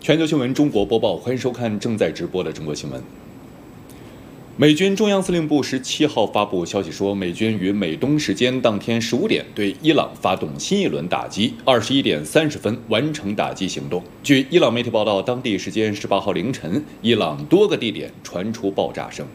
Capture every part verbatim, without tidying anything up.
全球新闻中国播报，欢迎收看正在直播的中国新闻。美军中央司令部十七号发布消息说，美军于美东时间当天十五点对伊朗发动新一轮打击，二十一点三十分完成打击行动。据伊朗媒体报道，当地时间十八号凌晨，伊朗多个地点传出爆炸声。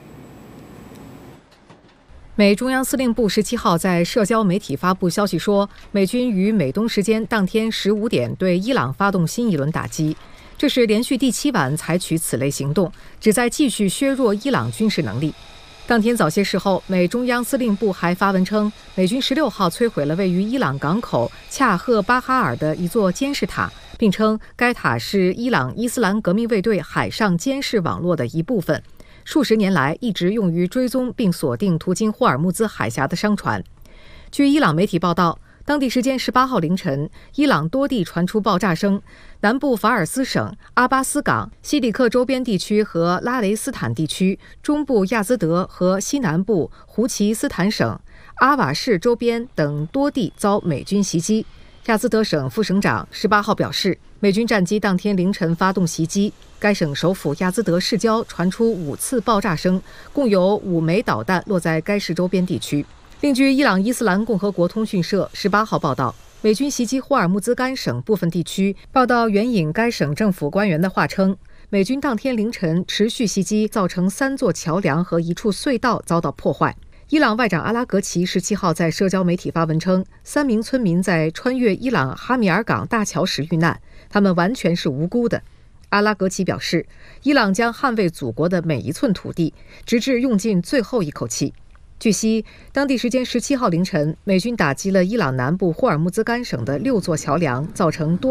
美中央司令部十七号在社交媒体发布消息说，美军于美东时间当天十五点对伊朗发动新一轮打击。这是连续第七晚采取此类行动，旨在继续削弱伊朗军事能力。当天早些时候，美中央司令部还发文称，美军十六号摧毁了位于伊朗港口恰赫巴哈尔的一座监视塔，并称该塔是伊朗伊斯兰革命卫队海上监视网络的一部分，数十年来一直用于追踪并锁定途经霍尔木兹海峡的商船。据伊朗媒体报道，当地时间十八号凌晨，伊朗多地传出爆炸声，南部法尔斯省、阿巴斯港、西里克周边地区和拉雷斯坦地区，中部亚兹德和西南部胡齐斯坦省、阿瓦市周边等多地遭美军袭击。亚兹德省副省长十八号表示，美军战机当天凌晨发动袭击，该省首府亚兹德市郊传出五次爆炸声，共有五枚导弹落在该市周边地区。另据伊朗伊斯兰共和国通讯社十八号报道，美军袭击霍尔木兹干省部分地区。报道援引该省政府官员的话称，美军当天凌晨持续袭击，造成三座桥梁和一处隧道遭到破坏。伊朗外长阿拉格齐十七号在社交媒体发文称，三名村民在穿越伊朗哈米尔港大桥时遇难，他们完全是无辜的。阿拉格齐表示，伊朗将捍卫祖国的每一寸土地，直至用尽最后一口气。据悉，当地时间十七号凌晨，美军打击了伊朗南部霍尔木兹干省的六座桥梁，造成多